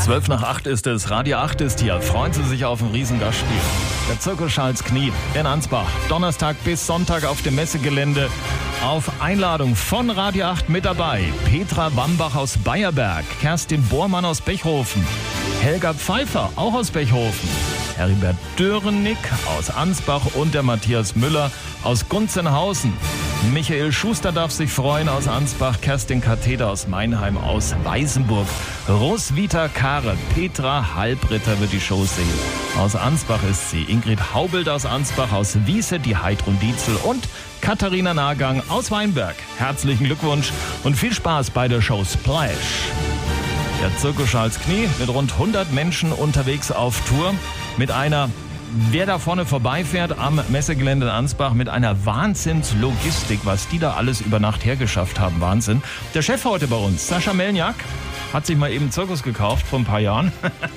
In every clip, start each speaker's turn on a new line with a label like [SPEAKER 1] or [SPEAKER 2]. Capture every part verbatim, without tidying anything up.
[SPEAKER 1] Zwölf nach acht ist es, Radio acht ist hier. Freuen Sie sich auf ein Riesengastspiel. Der Zirkus Charles Knie in Ansbach. Donnerstag bis Sonntag auf dem Messegelände. Auf Einladung von Radio acht mit dabei Petra Wambach aus Bayerberg, Kerstin Bormann aus Bechhofen, Helga Pfeiffer, auch aus Bechhofen, Heribert Dörennick aus Ansbach und der Matthias Müller aus Gunzenhausen. Michael Schuster darf sich freuen aus Ansbach, Kerstin Katheter aus Meinheim, aus Weißenburg, Roswitha Kare, Petra Halbritter wird die Show singen. Aus Ansbach ist sie, Ingrid Haubelt aus Ansbach, aus Wiese, die Heidrun Dietzel und Katharina Nagang aus Weinberg. Herzlichen Glückwunsch und viel Spaß bei der Show Splash. Der Zirkus Charles Knie mit rund hundert Menschen unterwegs auf Tour mit einer, wer da vorne vorbeifährt am Messegelände in Ansbach, mit einer Wahnsinnslogistik, was die da alles über Nacht hergeschafft haben. Wahnsinn. Der Chef heute bei uns, Sascha Melniak, hat sich mal eben einen Zirkus gekauft vor ein paar Jahren.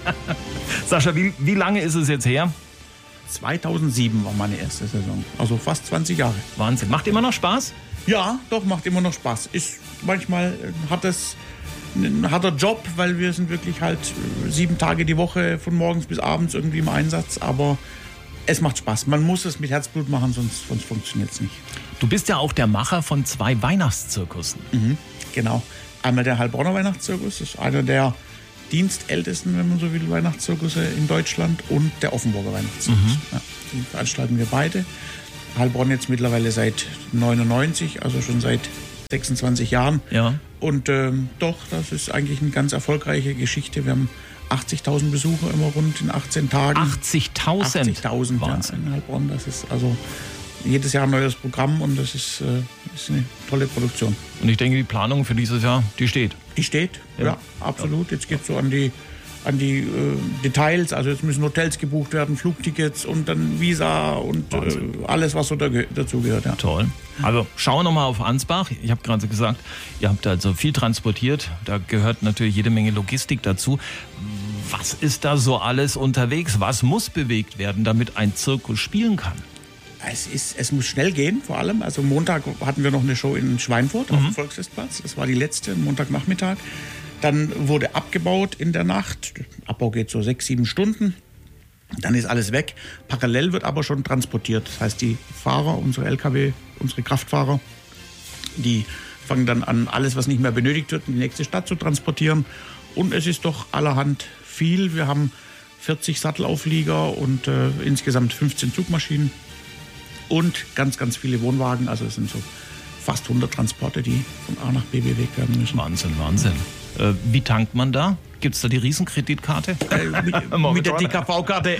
[SPEAKER 1] Sascha, wie, wie lange ist es jetzt her?
[SPEAKER 2] zweitausendsieben war meine erste Saison, also fast zwanzig Jahre.
[SPEAKER 1] Wahnsinn. Macht immer noch Spaß?
[SPEAKER 2] Ja, doch, macht immer noch Spaß. Ist manchmal hat es ein harter Job, weil wir sind wirklich halt sieben Tage die Woche von morgens bis abends irgendwie im Einsatz, aber es macht Spaß. Man muss es mit Herzblut machen, sonst, sonst funktioniert es nicht.
[SPEAKER 1] Du bist ja auch der Macher von zwei Weihnachtszirkussen.
[SPEAKER 2] Mhm, genau. Einmal der Heilbronner Weihnachtszirkus, das ist einer der dienstältesten, wenn man so will, Weihnachtszirkusse in Deutschland, und der Offenburger Weihnachtszirkus. Mhm. Ja, die veranstalten wir beide. Heilbronn jetzt mittlerweile seit neunundneunzig, also schon seit sechsundzwanzig Jahren. Ja. Und ähm, doch, das ist eigentlich eine ganz erfolgreiche Geschichte. Wir haben achtzigtausend Besucher immer rund in achtzehn Tagen.
[SPEAKER 1] achtzigtausend?
[SPEAKER 2] achtzigtausend, ja, in Heilbronn. Das ist also jedes Jahr ein neues Programm und das ist, äh, ist eine tolle Produktion.
[SPEAKER 1] Und ich denke, die Planung für dieses Jahr, die steht.
[SPEAKER 2] Die steht, ja, ja absolut. Jetzt geht es so an die, an die äh, Details. Also jetzt müssen Hotels gebucht werden, Flugtickets und dann Visa und äh, alles, was so da, dazu gehört. Ja.
[SPEAKER 1] Toll. Also schauen wir nochmal auf Ansbach. Ich habe gerade gesagt, ihr habt also viel transportiert. Da gehört natürlich jede Menge Logistik dazu. Was ist da so alles unterwegs? Was muss bewegt werden, damit ein Zirkus spielen kann?
[SPEAKER 2] Es, ist, es muss schnell gehen, vor allem. Also Montag hatten wir noch eine Show in Schweinfurt mhm. auf dem Volksfestplatz. Das war die letzte, Montagnachmittag. Dann wurde abgebaut in der Nacht. Der Abbau geht so sechs, sieben Stunden. Dann ist alles weg. Parallel wird aber schon transportiert. Das heißt, die Fahrer, unsere L K W, unsere Kraftfahrer, die fangen dann an, alles, was nicht mehr benötigt wird, in die nächste Stadt zu transportieren. Und es ist doch allerhand viel. Wir haben vierzig Sattelauflieger und äh, insgesamt fünfzehn Zugmaschinen. Und ganz, ganz viele Wohnwagen. Also es sind so fast hundert Transporte, die von A nach B bewegt werden müssen.
[SPEAKER 1] Wahnsinn, Wahnsinn. Äh, wie tankt man da? Gibt es da die Riesenkreditkarte?
[SPEAKER 2] Äh, mit, mit der D K V-Karte.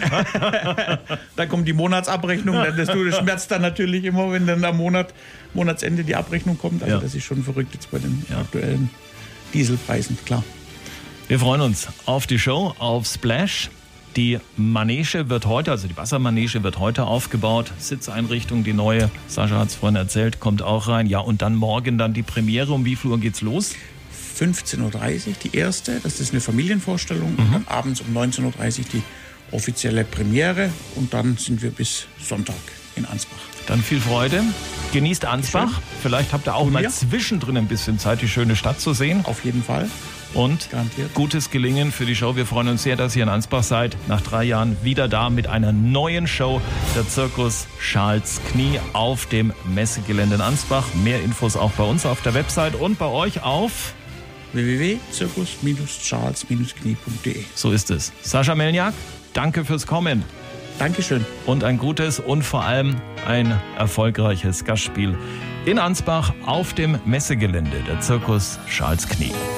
[SPEAKER 2] Da kommt die Monatsabrechnung. Das, das schmerzt dann natürlich immer, wenn dann am Monat, Monatsende die Abrechnung kommt. Also ja. Das ist schon verrückt jetzt bei den ja. aktuellen Dieselpreisen, klar.
[SPEAKER 1] Wir freuen uns auf die Show, auf Splash. Die Manege wird heute, also die Wassermanege wird heute aufgebaut. Sitzeinrichtung, die neue, Sascha hat es vorhin erzählt, kommt auch rein. Ja, und dann morgen dann die Premiere. Um wie viel Uhr geht's los?
[SPEAKER 2] fünfzehn Uhr dreißig die erste, das ist eine Familienvorstellung. Mhm. Und dann abends um neunzehn Uhr dreißig die offizielle Premiere. Und dann sind wir bis Sonntag in Ansbach.
[SPEAKER 1] Dann viel Freude. Genießt Ansbach. Schön. Vielleicht habt ihr auch und mal wir? zwischendrin ein bisschen Zeit, die schöne Stadt zu sehen.
[SPEAKER 2] Auf jeden Fall.
[SPEAKER 1] Und garantiert gutes Gelingen für die Show. Wir freuen uns sehr, dass ihr in Ansbach seid. Nach drei Jahren wieder da mit einer neuen Show. Der Zirkus Charles Knie auf dem Messegelände in Ansbach. Mehr Infos auch bei uns auf der Website und bei euch auf
[SPEAKER 2] w w w punkt zirkus charles knie punkt de.
[SPEAKER 1] So ist es. Sascha Melniak, danke fürs Kommen.
[SPEAKER 2] Dankeschön.
[SPEAKER 1] Und ein gutes und vor allem ein erfolgreiches Gastspiel in Ansbach auf dem Messegelände. Der Zirkus Charles Knie.